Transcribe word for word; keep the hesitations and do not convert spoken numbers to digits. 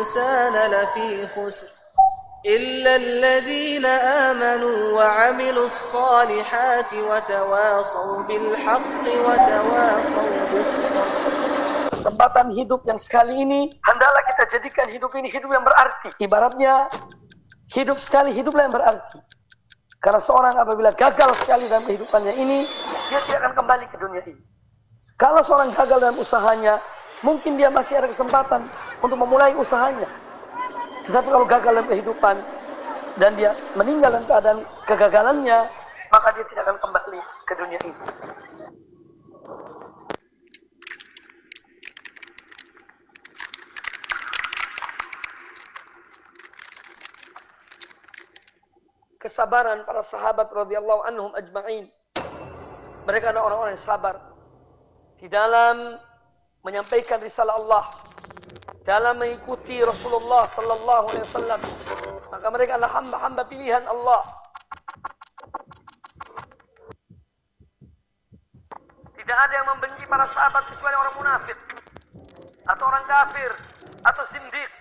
الإنسان لفي خسر إلا الذين آمنوا وعملوا الصالحات وتواصوا بالحق وتواصوا بالصبر. Kesempatan hidup yang sekali ini, hendaklah kita jadikan hidup ini hidup yang berarti. Ibaratnya, hidup sekali, hiduplah yang berarti. Karena seorang apabila gagal sekali dalam kehidupannya ini, dia tidak akan kembali ke dunia ini. Kalau seorang gagal dalam usahanya, mungkin dia masih ada kesempatan untuk memulai usahanya. Tetapi kalau gagal dalam kehidupan, dan dia meninggal dalam keadaan kegagalannya, maka dia tidak akan kembali ke dunia ini. Kesabaran para sahabat radhiyallahu anhum ajma'in. Mereka adalah orang-orang yang sabar di dalam menyampaikan risalah Allah, dalam mengikuti Rasulullah sallallahu alaihi wasallam. Maka mereka adalah hamba-hamba pilihan Allah. Tidak ada yang membenci para sahabat kecuali orang munafik atau orang kafir atau zindiq.